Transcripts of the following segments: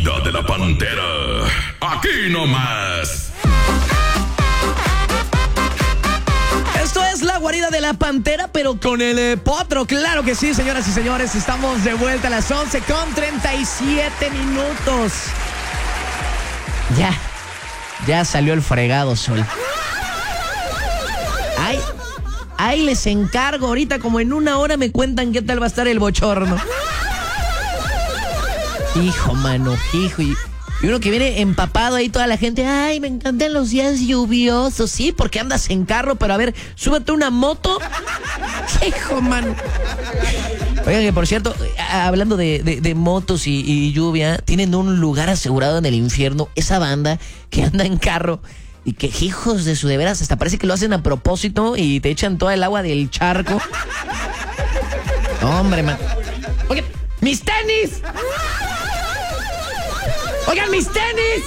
guarida de la pantera. Aquí nomás. Esto es la guarida de la pantera, pero con el potro. Claro que sí, señoras y señores. Estamos de vuelta a las 11:37 minutos. Ya salió el fregado sol. Ahí les encargo. Ahorita como en una hora me cuentan qué tal va a estar el bochorno. Hijo, mano, hijo. Y uno que viene empapado ahí, toda la gente. Ay, me encantan los días lluviosos. Sí, porque andas en carro, pero a ver, súbete una moto. Hijo, mano. Oigan, que por cierto, hablando de motos y lluvia, tienen un lugar asegurado en el infierno. Esa banda que anda en carro y que, hijos de su de veras, hasta parece que lo hacen a propósito y te echan toda el agua del charco. Hombre, man. Oigan, ¡mis tenis! ¡Oigan, mis tenis!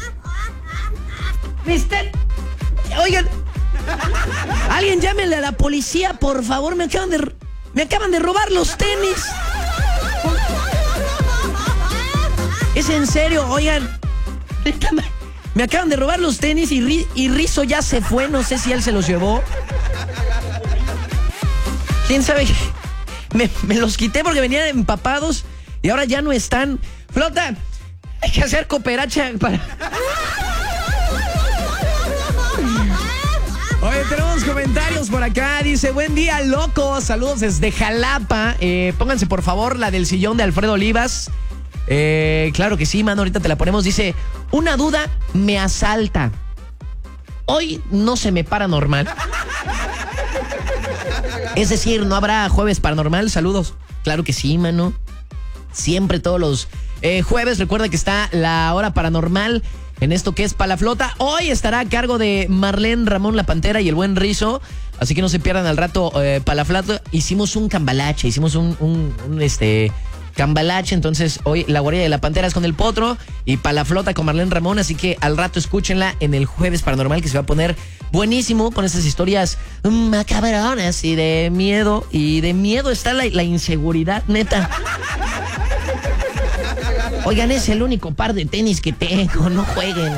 Oigan, alguien llámenle a la policía, por favor. Me acaban de robar los tenis. Es en serio, oigan. Me acaban de robar los tenis y Rizzo ya se fue. No sé si él se los llevó. ¿Quién sabe? Me los quité porque venían empapados y ahora ya no están. Flota, hay que hacer cooperacha para... Oye, tenemos comentarios por acá. Dice, buen día, loco. Saludos desde Jalapa. Pónganse, por favor, la del sillón de Alfredo Olivas. Claro que sí, mano, ahorita te la ponemos. Dice, una duda me asalta. Hoy no se me para normal. Es decir, ¿no habrá jueves paranormal? Saludos. Claro que sí, mano. Siempre todos los jueves. Recuerda que está la hora paranormal en esto que es Palaflota. Hoy estará a cargo de Marlene, Ramón la Pantera y el buen Rizzo. Así que no se pierdan al rato Palaflota. Hicimos un cambalache, hicimos un cambalache. Entonces hoy la guarida de la Pantera es con el Potro y Palaflota con Marlene Ramón. Así que al rato escúchenla en el jueves paranormal, que se va a poner buenísimo con esas historias macabronas y de miedo. Y de miedo está la inseguridad, neta. Oigan, es el único par de tenis que tengo, no jueguen.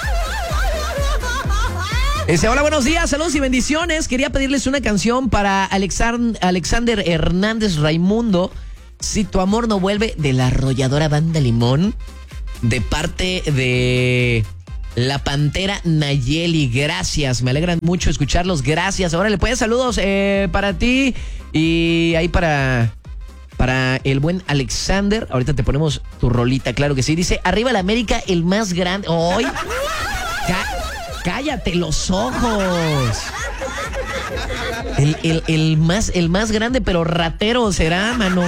Hola, buenos días, saludos y bendiciones. Quería pedirles una canción para Alexander Hernández Raimundo, Si tu amor no vuelve, de la arrolladora Banda Limón, de parte de la Pantera Nayeli. Gracias, me alegran mucho escucharlos, gracias. Ahora le puedes saludos para ti y ahí para el buen Alexander. Ahorita te ponemos tu rolita, claro que sí. Dice, arriba la América, el más grande. ¡Ay! ¡Cállate los ojos! El más grande, pero ratero será, mano.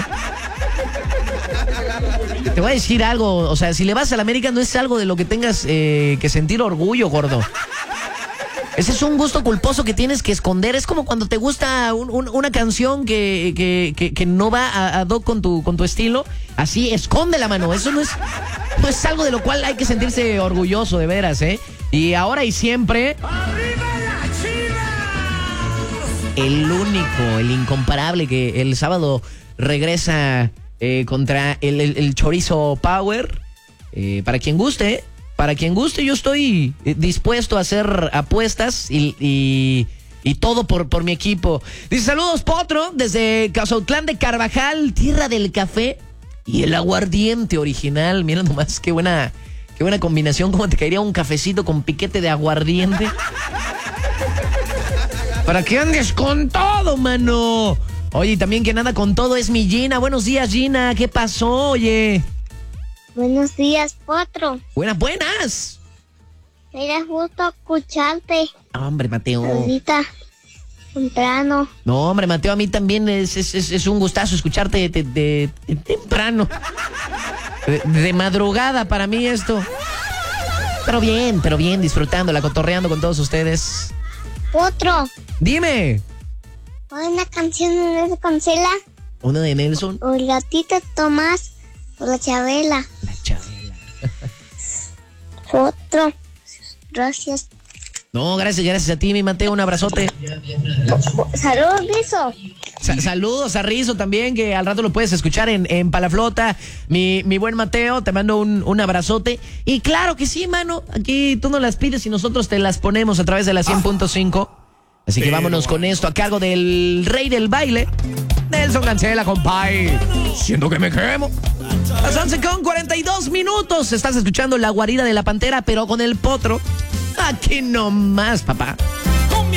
Te voy a decir algo, o sea, si le vas a la América no es algo de lo que tengas que sentir orgullo, gordo. Ese es un gusto culposo que tienes que esconder. Es como cuando te gusta una canción que no va a do con tu estilo. Así, esconde la mano. Eso no es algo de lo cual hay que sentirse orgulloso, de veras, ¿eh? Y ahora y siempre... ¡Arriba las Chivas! El único, el incomparable, que el sábado regresa contra el Chorizo Power. Para quien guste, yo estoy dispuesto a hacer apuestas y todo por mi equipo. Dice, saludos, Potro, desde Causautlán de Carvajal, tierra del café y el aguardiente original. Mira nomás, qué buena combinación. ¿Cómo te caería un cafecito con piquete de aguardiente? Para que andes con todo, mano. Oye, y también quien anda con todo es mi Gina. Buenos días, Gina. ¿Qué pasó, oye? Buenos días, Potro. Buenas. Me gusto escucharte. Hombre, Mateo. Ahorita, temprano. No, hombre, Mateo, a mí también es un gustazo escucharte de temprano. De madrugada para mí esto. Pero bien, disfrutándola, cotorreando con todos ustedes. Potro. Dime. Una canción de Nelson Cancela. ¿Una de Nelson? O el gatito Tomás. O la Chabela. La Chabela. Potro. Gracias. No, gracias a ti, mi Mateo, un abrazote. Saludos, Rizo. Saludos a Rizo también, que al rato lo puedes escuchar en Palaflota. Mi buen Mateo, te mando un abrazote. Y claro que sí, mano, aquí tú nos las pides y nosotros te las ponemos a través de la 100.5. Así que vámonos con esto a cargo del rey del baile, Nelson Cancela, compay. Siento que me quemo. Las 11:42. Estás escuchando La Guarida de la Pantera, pero con el potro. Aquí nomás, papá.